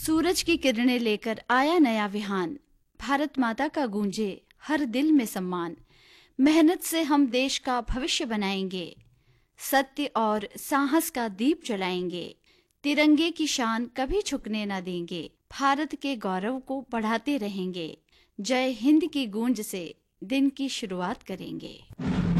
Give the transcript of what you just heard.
सूरज की किरणें लेकर आया नया विहान, भारत माता का गूंजे हर दिल में सम्मान। मेहनत से हम देश का भविष्य बनाएंगे, सत्य और साहस का दीप जलाएंगे। तिरंगे की शान कभी झुकने न देंगे, भारत के गौरव को बढ़ाते रहेंगे। जय हिंद की गूंज से दिन की शुरुआत करेंगे।